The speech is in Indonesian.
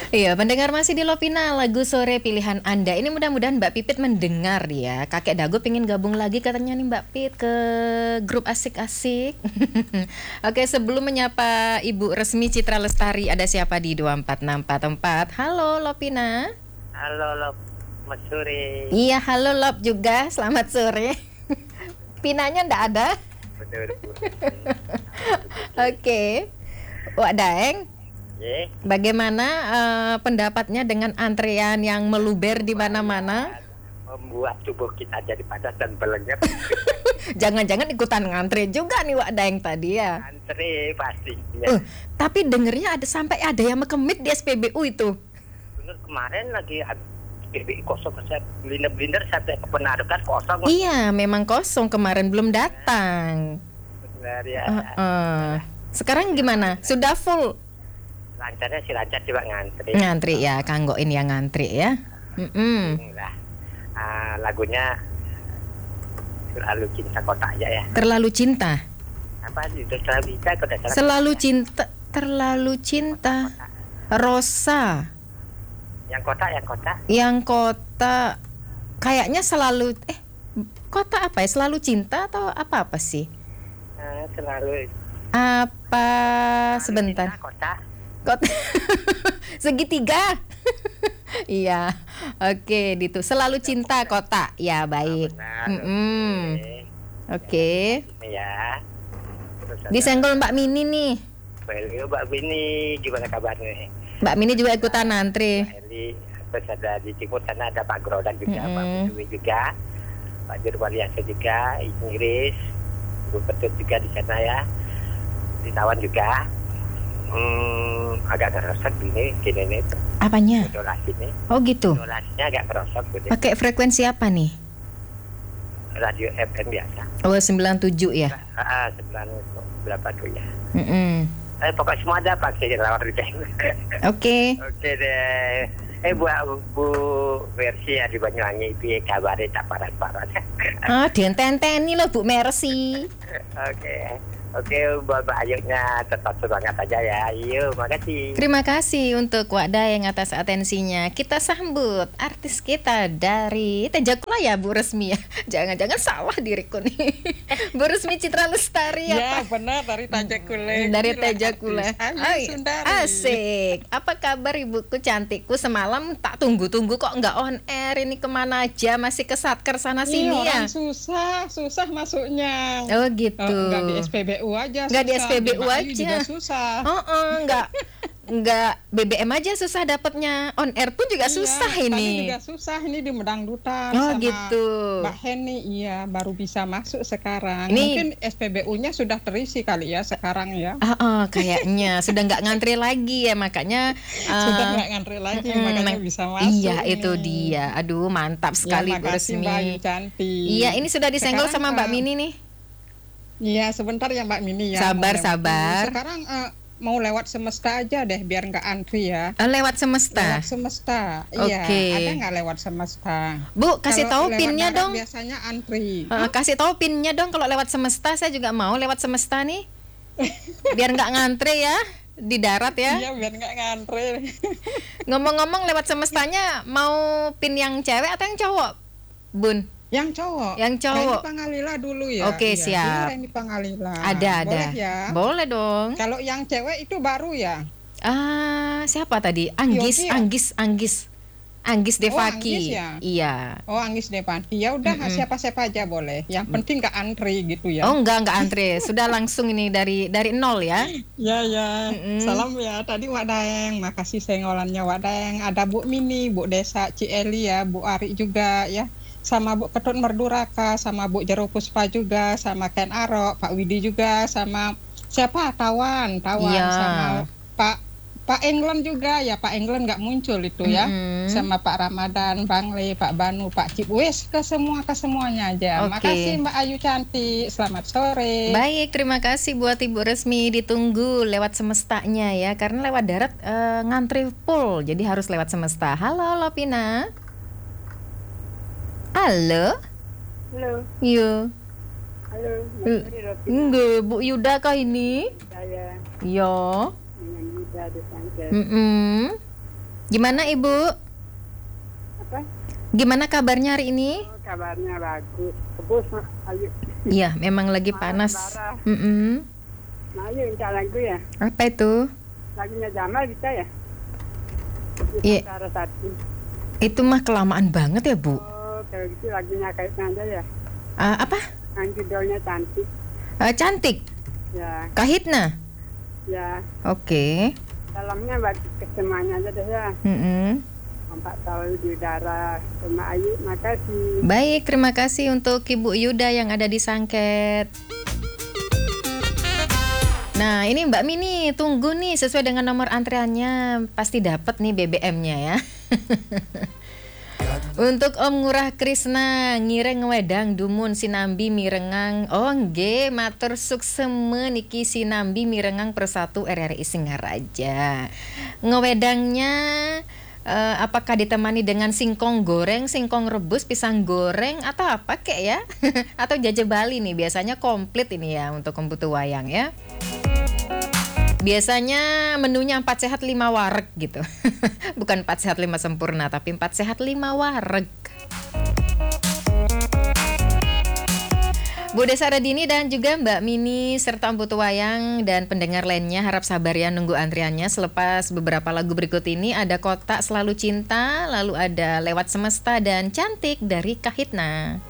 Iya, pendengar masih di Lovina, lagu sore pilihan Anda. Ini mudah-mudahan Mbak Pipit mendengar ya. Kakek Dago pengen gabung lagi katanya nih Mbak Pit ke grup asik-asik. Oke, sebelum menyapa Ibu Resmi Citra Lestari, ada siapa di 24644? Halo Lovina. Halo, Lop. Selamat sore. Iya, halo Lop juga. Selamat sore. Pinanya ndak ada? Betul. Oke. Wak Daeng, Ye. bagaimana pendapatnya dengan antrean yang meluber di mana-mana? Membuat tubuh kita jadi padat dan berlengar. Jangan-jangan ikutan ngantri juga nih Wak Daeng tadi ya. Antri pastinya. Tapi dengernya sampai ada yang mekemit di SPBU itu. Bener, kemarin lagi BBI kosong, saya blinder sampai ke Penarukan kosong. Iya, memang kosong kemarin belum datang. Benar ya. Sekarang gimana? Sudah full? Lancarnya si lancar coba ngantri. Ngantri ya, kanggoin yang ngantri ya. Nah, lagunya Selalu Cinta Kota aja ya. Terlalu cinta. Apa sih itu selalu cinta? Selalu cinta, terlalu cinta. Rosa. Yang kota. Yang kota kayaknya selalu kota apa ya? Selalu cinta atau apa sih? Selalu. Apa sebentar. Cinta, Kota. Segitiga. Iya. Oke, gitu. Selalu cinta kota. Ya, baik. Oke. Ya. Disenggol Mbak Mini nih. Halo Mbak Mini, gimana kabarnya? Mbak Mini juga ikutan antri. Mbak Eli, terus ada di timur sana ada Pak Grodan juga, Pak Budi juga, Pak Jurwaliasa juga, Inggris, Bu Petut juga di sana ya, di Tawan juga. Agak kerosot gini nih. Apanya? Modulasi nih. Oh gitu. Modulasinya agak kerosot. Pakai frekuensi apa nih? Radio FM biasa. Oh 97 ya? 9 berapa tuh ya? Pokoknya semua ada pakai lewat retain. Oke. Oke deh. Bu Mercy ya di Banyuwangi itu kabarnya tak parah-parah. Dienteni loh Bu Mercy. Oke, buat Mbak Ayunya tetap semangat aja ya. Yuk, makasih. Terima kasih untuk Wak Daeng atas atensinya. Kita sambut artis kita dari Tejakula ya Bu Resmi ya. Jangan-jangan salah diriku nih. Bu Resmi Citra Lestari ya. Ya benar dari Tejakula. Dari Tejakula. Asik. Apa kabar ibuku cantikku? Semalam tak tunggu-tunggu kok nggak on air. Ini kemana aja? Masih ke Satker sana sini ya? Susah masuknya. Oh gitu. Nggak di SPBU aja. Nggak di SPBU aja. Juga susah. Nggak BBM aja susah dapatnya. On air pun juga susah ini. Juga susah ini di Medangdutan. Oh sama gitu. Mbak Heni baru bisa masuk sekarang. Mungkin SPBU-nya sudah terisi kali ya sekarang ya. Kayaknya sudah nggak ngantri lagi ya, makanya sudah nggak ngantri lagi makanya bisa masuk. Iya nih. Itu dia. Aduh mantap sekali Bu Resmi. Mbak Ayu cantik. Iya ini sudah disenggol sekarang, sama Mbak Mini nih. Iya sebentar ya Mbak Mini ya. Sabar. Sekarang mau lewat semesta aja deh biar nggak antri ya. Lewat semesta. Iya. Ada nggak lewat semesta? Bu kasih tahu pinnya dong. Biasanya antri. Kasih tahu pinnya dong kalau lewat semesta. Saya juga mau lewat semesta nih. Biar nggak ngantri ya di darat ya. Iya biar nggak ngantri. Ngomong-ngomong lewat semestanya mau pin yang cewek atau yang cowok, Bun? Yang cowok. Yang Pangalila dulu ya. Oke, siap. Ini Pangalila. Ada. Boleh ya? Boleh dong. Kalau yang cewek itu baru ya? Siapa tadi? Anggis Devaki. Anggis ya? Iya. Anggis Devaki. Ya udah siapa-siapa aja boleh. Yang penting nggak antri gitu ya. Enggak antri. Sudah langsung ini dari nol ya. Ya. Salam ya. Tadi Wak Daeng. Makasih senggolannya Wak Daeng. Ada Bu Mini, Bu Desa Cieli ya, Bu Ari juga ya. Sama Bu Ketut Merduraka, sama Bu Jero Puspa juga, sama Ken Arok, Pak Widi juga, sama siapa Tawan ya. Sama Pak England juga ya, Pak England nggak muncul itu ya, sama Pak Ramadan, Bang Le, Pak Banu, Pak Cip, ke semuanya aja. Makasih Mbak Ayu cantik, selamat sore. Baik, terima kasih buat Ibu Resmi, ditunggu lewat semestanya ya, karena lewat darat ngantri full, jadi harus lewat semesta. Halo Lopina. Halo. Iya. Halo. Enggak, Bu Yuda kah ini? Saya. Iya. Dengan Yuda di Sangker. Gimana Ibu? Apa? Gimana kabarnya hari ini? Oh, kabarnya bagus. Kebus, ayo. Iya, memang lagi panas. Marah. Mm-mm. Nah, ayo minta lagu ya. Apa itu? Lagunya Jamal bisa ya? Iya. Cara satu. Itu mah kelamaan banget ya, Bu. Oh, kalau gitu lagunya kaitnya aja ya. Apa? Yang judulnya cantik. Cantik. Ya, Kahitna. ya. Oke. Salamnya bagi ke semuanya aja deh ya. Mm-mm. Nampak tahu di udara. Sama Ayu, makasih. Baik, terima kasih untuk Ibu Yuda yang ada di Sangket. Nah, ini Mbak Mini, tunggu nih sesuai dengan nomor antreannya. Pasti dapat nih BBM-nya ya. Untuk Om Ngurah Krisna, ngireng wedang dumun sinambi mirengang. Oh nggih, matur sukseme niki sinambi mirengang persatu RRI Singaraja. Ngewedangnya apakah ditemani dengan singkong goreng, singkong rebus, pisang goreng atau apa kek ya? Atau jaje Bali nih, biasanya komplit ini ya untuk Emputu Wayang ya. Biasanya menunya 4 sehat 5 wareg gitu. Bukan 4 sehat 5 sempurna, tapi 4 sehat 5 wareg. Bu Desa Radini dan juga Mbak Mini serta Emputu Wayang dan pendengar lainnya harap sabar ya nunggu antriannya. Selepas beberapa lagu berikut ini ada Kotak Selalu Cinta, lalu ada Lewat Semesta dan Cantik dari Kahitna.